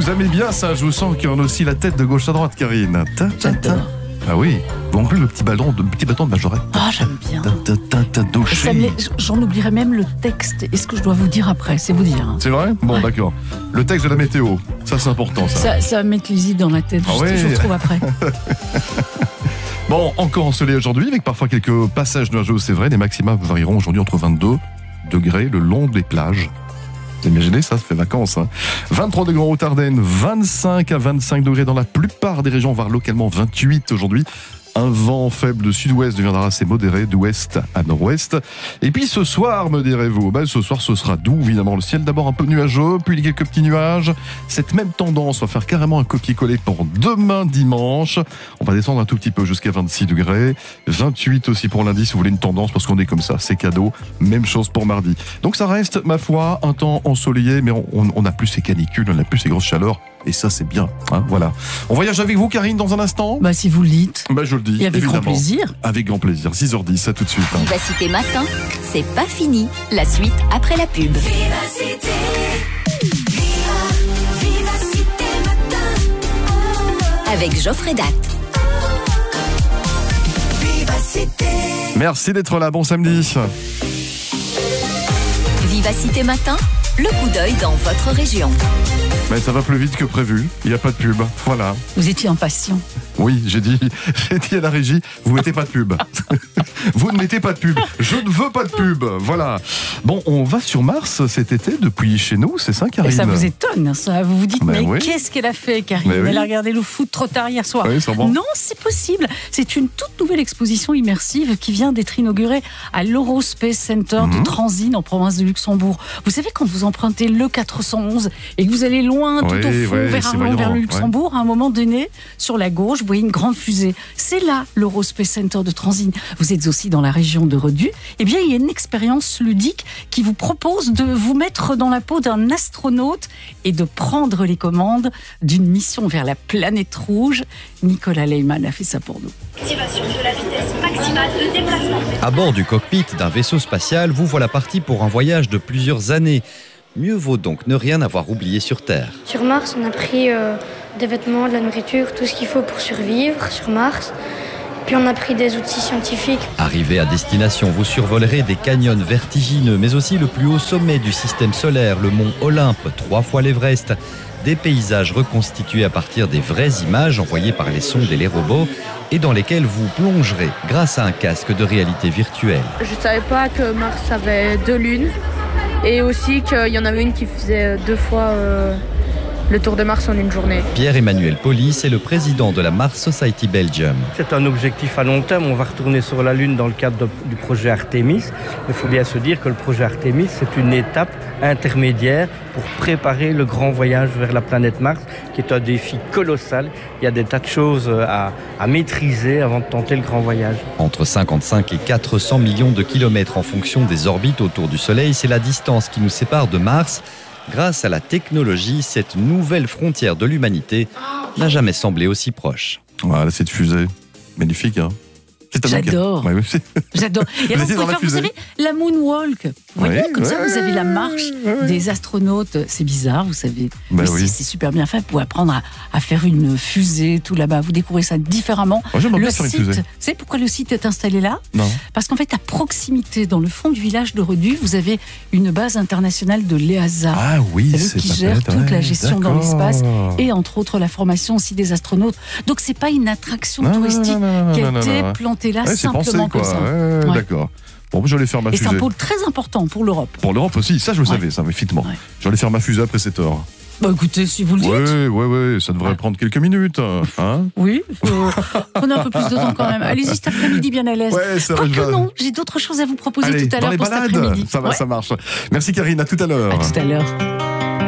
Vous aimez bien ça, je vous sens qu'il y en a aussi la tête de gauche à droite, Karine. J'adore. Ah oui, vous en plus le petit bâton de majorette. Ah, j'aime bien. J'en oublierai même le texte. Et ce que je dois vous dire après, c'est vous dire. C'est vrai ? Bon, d'accord. Le texte de la météo, ça c'est important ça. Ça va mettre les idées dans la tête, je vous retrouve après. Bon, encore ensoleillé aujourd'hui, avec parfois quelques passages nuageux, c'est vrai. Les maxima varieront aujourd'hui entre 22 degrés le long des plages. Vous imaginez ça fait vacances. 23 degrés en Haute-Ardenne, 25 à 25 degrés dans la plupart des régions, voire localement 28 aujourd'hui. Un vent faible de sud-ouest deviendra assez modéré, d'ouest à nord-ouest. Et puis ce soir, me direz-vous, ce soir ce sera doux, évidemment. Le ciel d'abord un peu nuageux, puis quelques petits nuages. Cette même tendance va faire carrément un copier-coller pour demain dimanche. On va descendre un tout petit peu jusqu'à 26 degrés. 28 aussi pour lundi, si vous voulez une tendance, parce qu'on est comme ça, c'est cadeau. Même chose pour mardi. Donc ça reste, ma foi, un temps ensoleillé, mais on n'a plus ces canicules, on n'a plus ces grosses chaleurs. Et ça, c'est bien. Voilà. On voyage avec vous, Karine, dans un instant ? Si vous le dites. Je le dis. Et avec grand plaisir. Avec grand plaisir. 6h10, à tout de suite. Vivacité Matin, c'est pas fini. La suite après la pub. Vivacité. Vivacité Matin. Avec Geoffrey Datt. Vivacité. Merci d'être là. Bon samedi. Vivacité Matin, le coup d'œil dans votre région. Mais ça va plus vite que prévu. Il n'y a pas de pub. Voilà. Vous étiez impatient. Oui, j'ai dit à la régie, vous mettez pas de pub. Vous ne mettez pas de pub. Je ne veux pas de pub. Voilà. Bon, on va sur Mars cet été depuis chez nous, c'est ça, Karine ? Et ça vous étonne, ça. Vous vous dites, oui. Qu'est-ce qu'elle a fait, Karine ? Elle a regardé le foot trop tard hier soir. Oui, bon. Non, c'est possible. C'est une toute nouvelle exposition immersive qui vient d'être inaugurée à l'Eurospace Center de Transines, en province de Luxembourg. Vous savez, quand vous empruntez le 411 et que vous allez loin, tout au fond, vers le Luxembourg, à un moment donné, sur la gauche, vous voyez une grande fusée. C'est là, l'Eurospace Center de Transines. Vous êtes aussi dans la région de Redus. Eh bien, il y a une expérience ludique qui vous propose de vous mettre dans la peau d'un astronaute et de prendre les commandes d'une mission vers la planète rouge. Nicolas Leyman a fait ça pour nous. Activation de la vitesse maximale de déplacement. À bord du cockpit d'un vaisseau spatial, vous voilà parti pour un voyage de plusieurs années. Mieux vaut donc ne rien avoir oublié sur Terre. Sur Mars, on a pris des vêtements, de la nourriture, tout ce qu'il faut pour survivre sur Mars. Puis on a pris des outils scientifiques. Arrivé à destination, vous survolerez des canyons vertigineux, mais aussi le plus haut sommet du système solaire, le mont Olympe, 3 fois l'Everest. Des paysages reconstitués à partir des vraies images envoyées par les sondes et les robots et dans lesquelles vous plongerez grâce à un casque de réalité virtuelle. Je ne savais pas que Mars avait 2 lunes et aussi qu'il y en avait une qui faisait 2 fois le tour de Mars en une journée. Pierre-Emmanuel Polis est le président de la Mars Society Belgium. C'est un objectif à long terme. On va retourner sur la Lune dans le cadre du projet Artemis. Il faut bien se dire que le projet Artemis, c'est une étape intermédiaire pour préparer le grand voyage vers la planète Mars, qui est un défi colossal. Il y a des tas de choses à maîtriser avant de tenter le grand voyage. Entre 55 et 400 millions de kilomètres en fonction des orbites autour du Soleil, c'est la distance qui nous sépare de Mars. Grâce à la technologie, cette nouvelle frontière de l'humanité n'a jamais semblé aussi proche. Voilà, cette fusée, magnifique, hein. J'adore. Ouais, J'adore. Et alors, vous savez, la moonwalk. Vous voyez, comme ça, vous avez la marche des astronautes. C'est bizarre, vous savez. Mais c'est super bien fait. Vous pouvez apprendre à faire une fusée, tout là-bas. Vous découvrez ça différemment. Moi, j'aimerais bien faire une fusée. Vous savez pourquoi le site est installé là ? Non. Parce qu'en fait, à proximité, dans le fond du village de Redus, vous avez une base internationale de l'EASA. Ah oui, c'est qui gère toute la gestion dans l'espace et entre autres la formation aussi des astronautes. Donc, c'est pas une attraction touristique qui a été plantée là simplement comme ça. D'accord. Bon, je vais aller faire ma fusée. Et c'est un pôle très important pour l'Europe. Pour l'Europe aussi, ça je le savais, ça, effectivement. Je vais aller faire ma fusée après 7 heures. Bah écoutez, si vous le dites. Oui, ça devrait prendre quelques minutes. Hein, oui, prenez un peu plus de temps quand même. Allez-y cet après-midi bien à l'aise. Quoique non, j'ai d'autres choses à vous proposer tout à l'heure pour cet après-midi. Ça va, ça marche. Merci Karine, à tout à l'heure. À tout à l'heure.